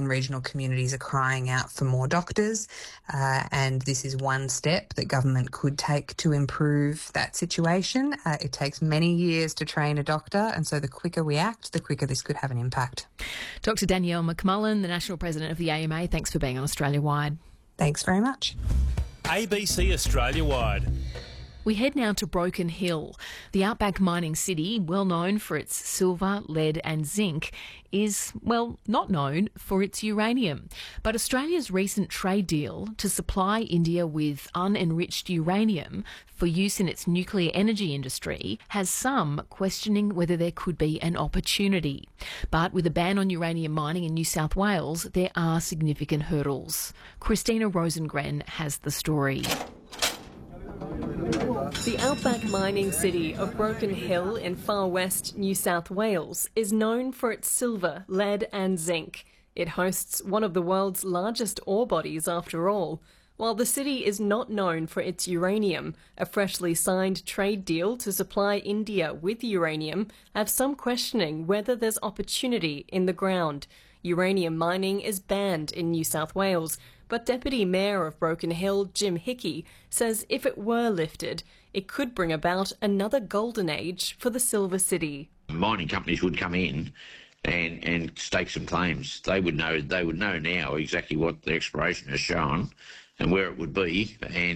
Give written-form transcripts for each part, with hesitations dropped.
and regional communities are crying out for more doctors, and this is one step that government could take to improve that situation. It takes many years to train a doctor, and so the quicker we act, the quicker this could have an impact. Dr. Danielle McMullen, the National President of the AMA, thanks for being on Australia Wide. Thanks very much. ABC Australia Wide. We head now to Broken Hill. The outback mining city, well known for its silver, lead and zinc, is, well, not known for its uranium. But Australia's recent trade deal to supply India with unenriched uranium for use in its nuclear energy industry has some questioning whether there could be an opportunity. But with a ban on uranium mining in New South Wales, there are significant hurdles. Christina Rosengren has the story. The outback mining city of Broken Hill in far west New South Wales is known for its silver, lead and zinc. It hosts one of the world's largest ore bodies after all. While the city is not known for its uranium, a freshly signed trade deal to supply India with uranium have some questioning whether there's opportunity in the ground. Uranium mining is banned in New South Wales, but Deputy Mayor of Broken Hill, Jim Hickey, says if it were lifted, it could bring about another golden age for the Silver City. Mining companies would come in and stake some claims. They would know now exactly what the exploration has shown and where it would be,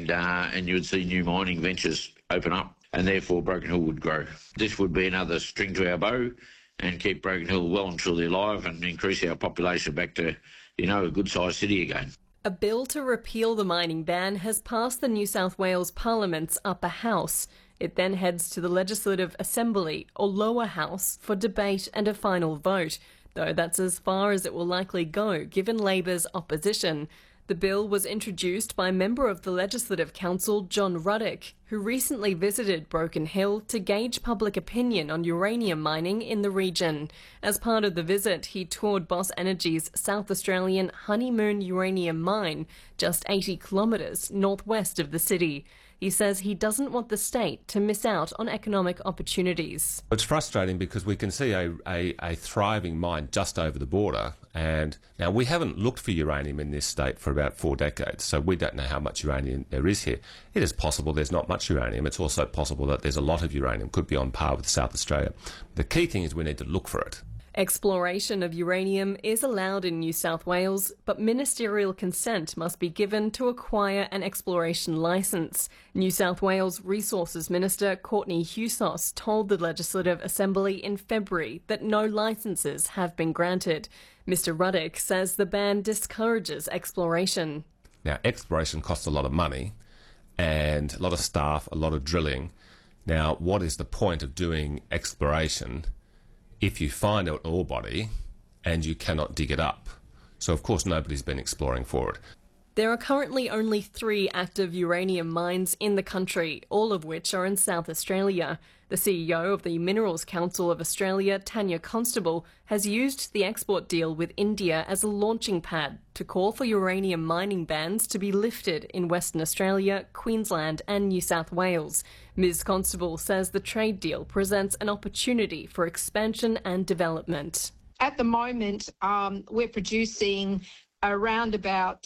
and you would see new mining ventures open up, and therefore Broken Hill would grow. This would be another string to our bow and keep Broken Hill well and truly alive and increase our population back to, a good-sized city again. A bill to repeal the mining ban has passed the New South Wales Parliament's upper house. It then heads to the Legislative Assembly, or lower house, for debate and a final vote, though that's as far as it will likely go given Labor's opposition. The bill was introduced by member of the Legislative Council John Ruddock, who recently visited Broken Hill to gauge public opinion on uranium mining in the region. As part of the visit, he toured Boss Energy's South Australian Honeymoon uranium mine, just 80 kilometres northwest of the city. He says he doesn't want the state to miss out on economic opportunities. It's frustrating because we can see a thriving mine just over the border, and now we haven't looked for uranium in this state for about 4 decades, so we don't know how much uranium there is here. It is possible there's not much uranium. It's also possible that there's a lot of uranium, could be on par with South Australia. The key thing is we need to look for it. Exploration of uranium is allowed in New South Wales, but ministerial consent must be given to acquire an exploration licence. New South Wales Resources Minister Courtney Hewsos told the Legislative Assembly in February that no licences have been granted. Mr Ruddock says the ban discourages exploration. Now, exploration costs a lot of money and a lot of staff, a lot of drilling. Now, what is the point of doing exploration if you find an ore body and you cannot dig it up? So, of course, nobody's been exploring for it. There are currently only 3 active uranium mines in the country, all of which are in South Australia. The CEO of the Minerals Council of Australia, Tanya Constable, has used the export deal with India as a launching pad to call for uranium mining bans to be lifted in Western Australia, Queensland and New South Wales. Ms Constable says the trade deal presents an opportunity for expansion and development. At the moment, we're producing around about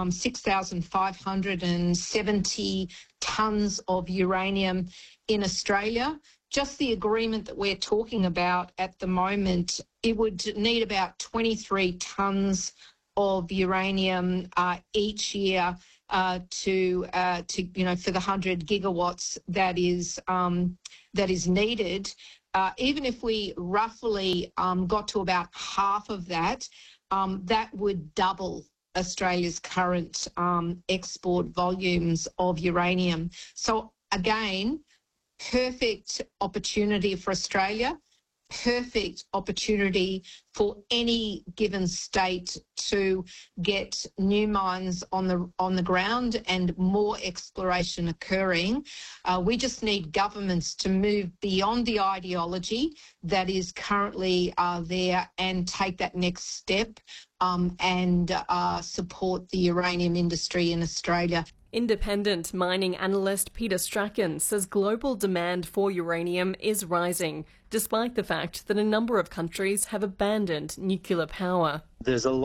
6,570 tonnes of uranium in Australia. Just the agreement that we're talking about at the moment, it would need about 23 tonnes of uranium each year for the 100 gigawatts that is needed. Even if we roughly got to about half of that, that would double Australia's current export volumes of uranium. So again, perfect opportunity for Australia, perfect opportunity for any given state to get new mines on the ground and more exploration occurring. We just need governments to move beyond the ideology that is currently there and take that next step and support the uranium industry in Australia. Independent mining analyst Peter Strachan says global demand for uranium is rising, despite the fact that a number of countries have abandoned nuclear power. There's a